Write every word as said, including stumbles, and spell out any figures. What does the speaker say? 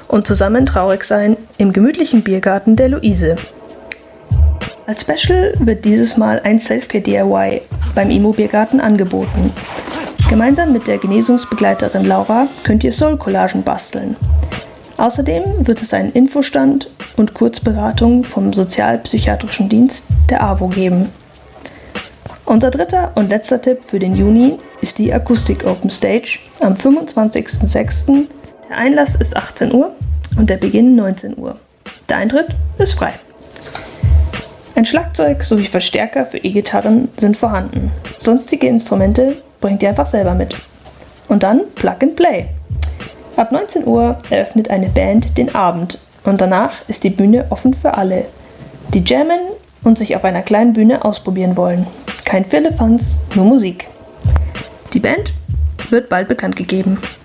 und zusammen traurig sein im gemütlichen Biergarten der Luise. Als Special wird dieses Mal ein Selfcare-D I Y beim Emo-Biergarten angeboten. Gemeinsam mit der Genesungsbegleiterin Laura könnt ihr Soul-Collagen basteln. Außerdem wird es einen Infostand und Kurzberatung vom Sozialpsychiatrischen Dienst der A W O geben. Unser dritter und letzter Tipp für den Juni ist die Akustik Open Stage am fünfundzwanzigsten sechsten Der Einlass ist achtzehn Uhr und der Beginn neunzehn Uhr. Der Eintritt ist frei. Ein Schlagzeug sowie Verstärker für E-Gitarren sind vorhanden. Sonstige Instrumente bringt ihr einfach selber mit. Und dann Plug and Play. Ab neunzehn Uhr eröffnet eine Band den Abend und danach ist die Bühne offen für alle, die jammen und sich auf einer kleinen Bühne ausprobieren wollen. Kein Firlefanz, nur Musik. Die Band wird bald bekannt gegeben.